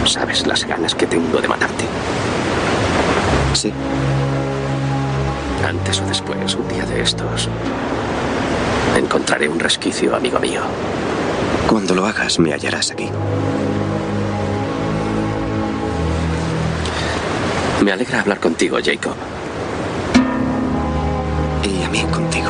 ¿Sabes las ganas que tengo de matarte? Sí. Antes o después, un día de estos, encontraré un resquicio, amigo mío. Cuando lo hagas, me hallarás aquí. Me alegra hablar contigo, Jacob. Y a mí contigo.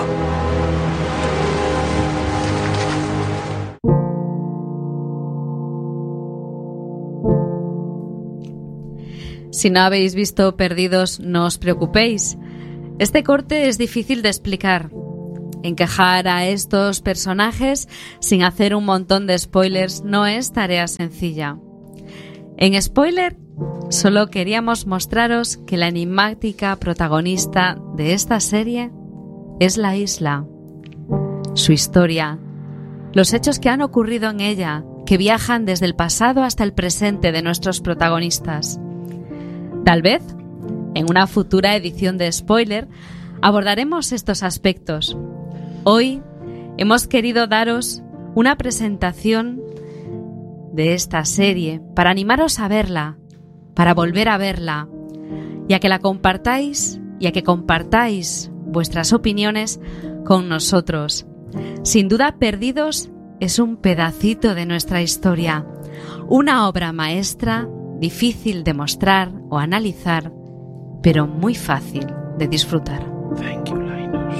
Si no habéis visto Perdidos, no os preocupéis. Este corte es difícil de explicar. Encajar a estos personajes sin hacer un montón de spoilers no es tarea sencilla. En spoiler, solo queríamos mostraros que la enigmática protagonista de esta serie es la isla. Su historia, los hechos que han ocurrido en ella, que viajan desde el pasado hasta el presente de nuestros protagonistas. Tal vez, en una futura edición de Spoiler, abordaremos estos aspectos. Hoy hemos querido daros una presentación de esta serie para animaros a verla, para volver a verla, y a que la compartáis y a que compartáis vuestras opiniones con nosotros. Sin duda, Perdidos es un pedacito de nuestra historia, una obra maestra difícil de mostrar o analizar, pero muy fácil de disfrutar. Thank you, Linus.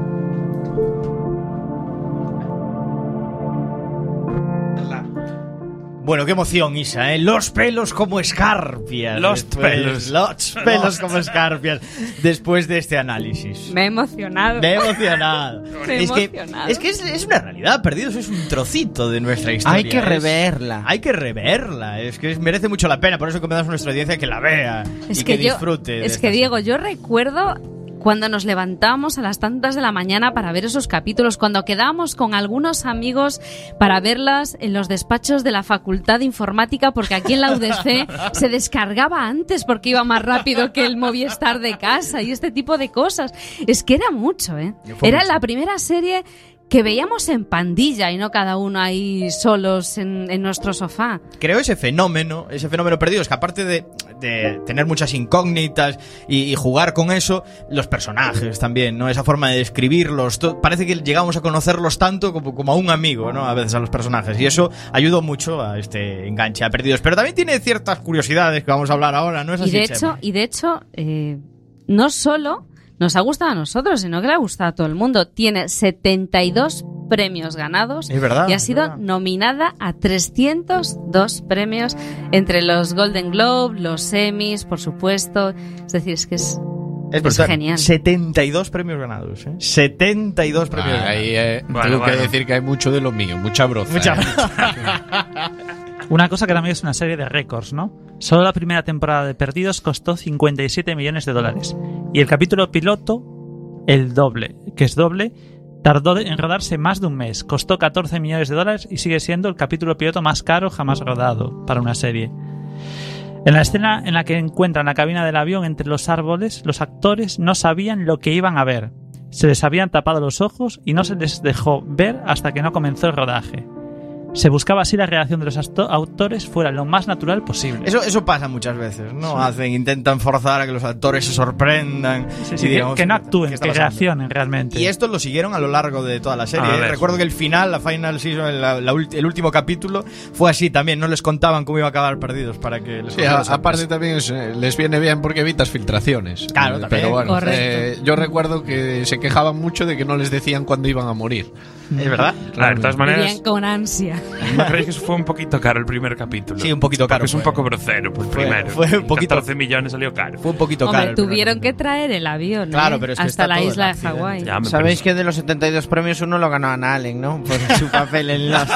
Bueno, qué emoción, Isa, ¿eh? Los pelos como escarpias. Los pelos como escarpias. Después de este análisis. Me he emocionado. Es que es una realidad. Perdidos es un trocito de nuestra historia. Hay que reverla. Es que merece mucho la pena. Por eso recomendamos a nuestra audiencia que la vea y que disfrute. Es que, Diego, yo recuerdo cuando nos levantamos a las tantas de la mañana para ver esos capítulos, cuando quedábamos con algunos amigos para verlas en los despachos de la Facultad de Informática, porque aquí en la UDC se descargaba antes porque iba más rápido que el Movistar de casa y este tipo de cosas. Es que era mucho, ¿eh? Era la primera serie que veíamos en pandilla y no cada uno ahí solos en nuestro sofá. Creo ese fenómeno Perdidos, que aparte de tener muchas incógnitas y jugar con eso, los personajes también, ¿no? Esa forma de describirlos, parece que llegamos a conocerlos tanto como a un amigo, ¿no? A veces a los personajes, y eso ayudó mucho a este enganche a Perdidos. Pero también tiene ciertas curiosidades que vamos a hablar ahora, ¿no es así, Chema? Y de hecho, no solo nos ha gustado a nosotros, sino que le ha gustado a todo el mundo. Tiene 72 premios ganados. Es verdad, y ha sido nominada a 302 premios entre los Golden Globe, los Emmys, por supuesto. Es decir, es genial. 72 premios ganados, ¿eh? 72 premios ganados. Ahí tengo que decir que hay mucho de lo mío, mucha broza. Una cosa que también es una serie de récords, ¿no? Solo la primera temporada de Perdidos costó $57 millones. Y el capítulo piloto, el doble, tardó en rodarse más de un mes. Costó $14 millones y sigue siendo el capítulo piloto más caro jamás rodado para una serie. En la escena en la que encuentran la cabina del avión entre los árboles, los actores no sabían lo que iban a ver. Se les habían tapado los ojos y no se les dejó ver hasta que no comenzó el rodaje. Se buscaba así la reacción de los autores fuera lo más natural posible. Eso pasa muchas veces, ¿no? Sí. Intentan forzar a que los actores se sorprendan. Sí, digamos, que no actúen, que reaccionen realmente. Y esto lo siguieron a lo largo de toda la serie. Recuerdo que el final, la final season, el último capítulo, fue así también. No les contaban cómo iba a acabar Perdidos para que les aparte también les viene bien porque evitas filtraciones. Claro, también. Pero bueno, yo recuerdo que se quejaban mucho de que no les decían cuándo iban a morir. ¿Es verdad? Claro, de todas maneras, bien con ansia. ¿No creéis que eso fue un poquito caro el primer capítulo? Sí, un poquito caro. Porque es un poco grosero, pues primero. Fue un poquito. 14 millones salió caro. Fue un poquito caro. Tuvieron que traer el avión, claro, pero es que hasta la isla de Hawái. Sabéis que de los 72 premios uno lo ganó Anna Allen, ¿no? Por su papel en Lost.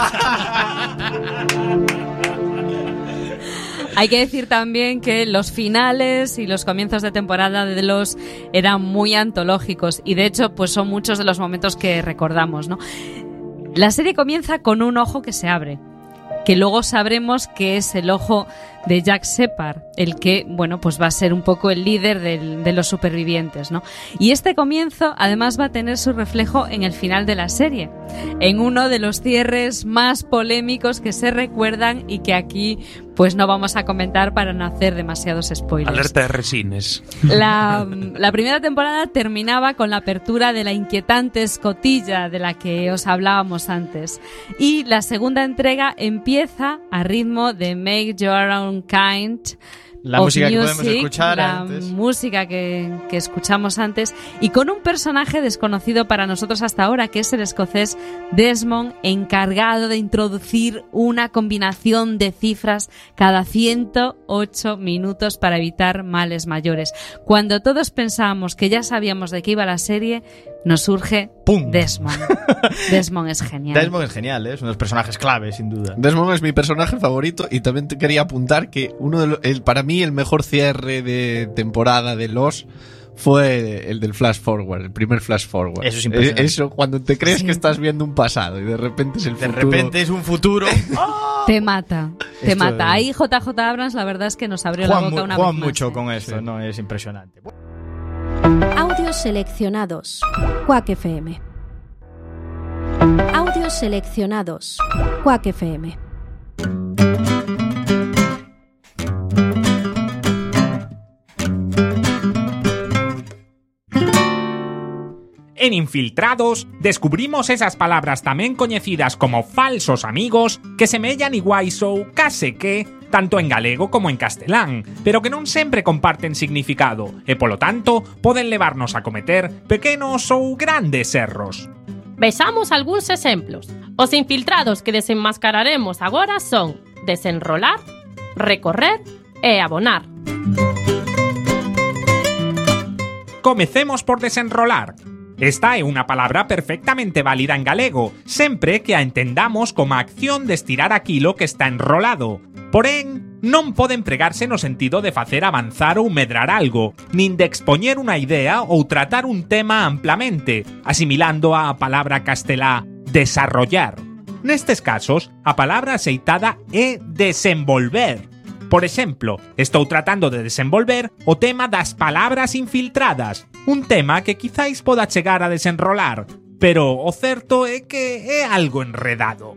Hay que decir también que los finales y los comienzos de temporada de Lost eran muy antológicos y de hecho pues son muchos de los momentos que recordamos, ¿no? La serie comienza con un ojo que se abre, que luego sabremos que es el ojo de Jack Shepard, el que, bueno, pues va a ser un poco el líder de los supervivientes, ¿no? Y este comienzo, además, va a tener su reflejo en el final de la serie, en uno de los cierres más polémicos que se recuerdan y que aquí, pues no vamos a comentar para no hacer demasiados spoilers. Alerta de resines. La primera temporada terminaba con la apertura de la inquietante escotilla de la que os hablábamos antes. Y la segunda entrega empieza a ritmo de Make Your Own Kind. La música que podemos escuchar la antes. música que escuchamos antes, y con un personaje desconocido para nosotros hasta ahora, que es el escocés Desmond, encargado de introducir una combinación de cifras cada 108 minutos para evitar males mayores. Cuando todos pensábamos que ya sabíamos de qué iba la serie, nos surge ¡Pum! Desmond. Desmond es genial. Desmond es genial, ¿eh? Es uno de los personajes clave, sin duda. Desmond es mi personaje favorito, y también te quería apuntar que para mí el mejor cierre de temporada de Lost fue el del Flash Forward, el primer Flash Forward. Eso es impresionante. Eso, cuando te crees que estás viendo un pasado y de repente es el De futuro. repente es un futuro. Te mata, te Esto mata. es- Ahí JJ Abrams, la verdad es que nos abrió la boca una Juan vez más, mucho ¿eh? con eso, ¿no? Es impresionante. Audios seleccionados. Quack FM. Audios seleccionados. Quack FM. En Infiltrados, descubrimos esas palabras tamén coñecidas como falsos amigos que semellan iguais ou case que, tanto en galego como en castelán, pero que non sempre comparten significado e, polo tanto, poden levarnos a cometer pequenos ou grandes erros. Vexamos algúns exemplos. Os infiltrados que desenmascararemos agora son desenrolar, recorrer e abonar. Comecemos por desenrolar. Esta é unha palabra perfectamente válida en galego, sempre que a entendamos como a acción de estirar aquilo que está enrolado. Porén, non pode empregarse no sentido de facer avanzar ou medrar algo, nin de expoñer unha idea ou tratar un tema amplamente, asimilando a palabra castelá desarrollar. Nestes casos, a palabra aceitada é desenvolver. Por exemplo, estou tratando de desenvolver o tema das palabras infiltradas, un tema que quizáis poda chegar a desenrolar, pero o certo é que é algo enredado.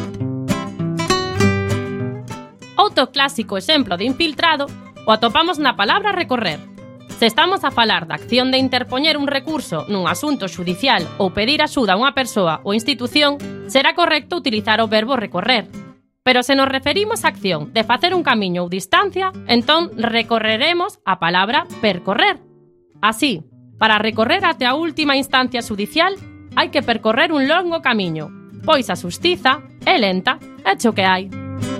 Outro clásico exemplo de infiltrado o atopamos na palabra recorrer. Se estamos a falar da acción de interpoñer un recurso nun asunto xudicial ou pedir axuda a unha persoa ou institución, será correcto utilizar o verbo recorrer. Pero se nos referimos á acción de facer un camiño ou distancia, entón recorreremos a palabra percorrer. Así, para recorrer até a última instancia xudicial, hai que percorrer un longo camiño, pois a xustiza é lenta, é cho que hai.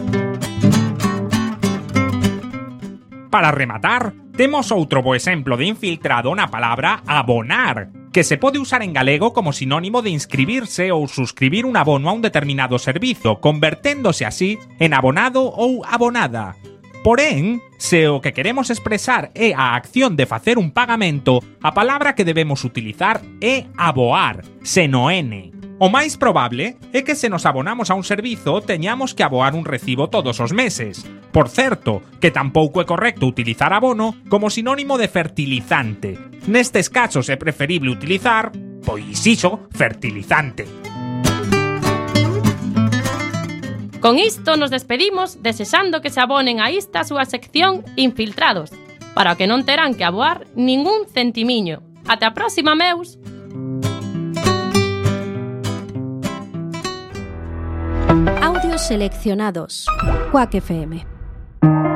Para rematar, temos outro bo exemplo de infiltrado na palabra abonar, que se pode usar en galego como sinónimo de inscribirse ou suscribir un abono a un determinado servizo, converténdose así en abonado ou abonada. Porén, se o que queremos expresar é a acción de facer un pagamento, a palabra que debemos utilizar é aboar, sen o N. O máis probable é que se nos abonamos a un servizo teñamos que aboar un recibo todos os meses. Por certo, que tampouco é correcto utilizar abono como sinónimo de fertilizante. Nestes casos é preferible utilizar, pois iso, fertilizante. Con isto nos despedimos desexando que se abonen a esta súa sección Infiltrados, para que non terán que aboar ningún centimiño. Ata a próxima, meus! Audios seleccionados. Quack FM.